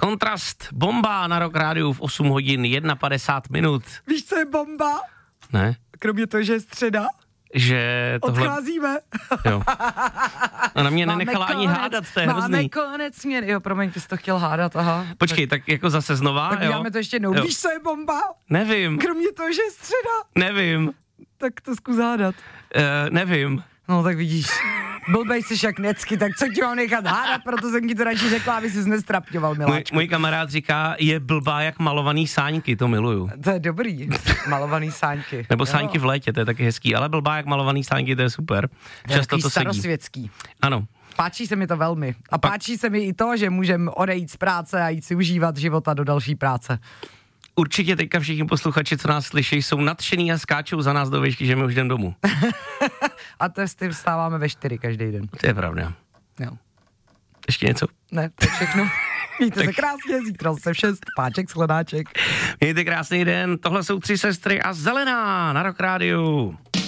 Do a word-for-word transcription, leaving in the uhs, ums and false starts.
Kontrast, bomba na Rock Rádiu v osm hodin padesát jedna minut. Víš, co je bomba? Ne? Kromě toho, že je středa. Že tohle... Odcházíme. Jo. A na mě Máme nenechala konec, ani hádat, to je máme hrozný. Máme konec směr. Jo, promiň, ty jsi to chtěl hádat, aha. Počkej, tak jako zase znova, tak jo? děláme to ještě jednou. Jo. Víš, co je bomba? Nevím. Kromě toho, že je středa. Nevím. Tak to zkus hádat. Uh, nevím. No, tak vidíš. Blbej jsi jak necky, tak co ti mám nechat hádat, proto jsem ti to radši řekla, aby jsi nestrapňoval, miláčku. Můj, můj kamarád říká, je blbá jak malovaný sáňky, to miluju. To je dobrý, malovaný sáňky. Nebo sáňky v létě, to je taky hezký, ale blbá jak malovaný sáňky, to je super. Často to sedí. Starosvětský. Ano. Páčí se mi to velmi. A páčí se mi i to, že můžeme odejít z práce a jít si užívat života do další práce. Určitě teďka všichni posluchači, co nás slyší, jsou nadšený a skáčou za nás do výšky, že my už jdem domů. A to s tím vstáváme ve čtyři každý den. To je pravda. Jo. Ještě něco? Ne, to je všechno. Mějte se krásně, zítra se v šest, páček, sledáček. Mějte krásný den, tohle jsou Tři sestry a Zelená na Rock Rádiu.